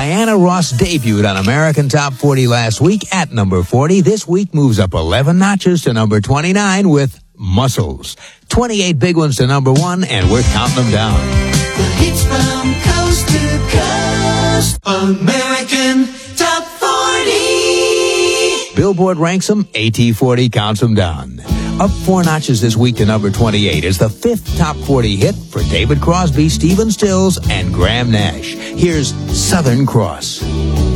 Diana Ross debuted on American Top 40 last week at number 40. This week moves up 11 notches to number 29 with Muscles. 28 big ones to number 1, and we're counting them down. The hits from coast to coast. American Top 40. Billboard ranks them, AT40 counts them down. Up 4 notches this week to number 28 is the 5th Top 40 hit for David Crosby, Stephen Stills, and Graham Nash. Here's Southern Cross.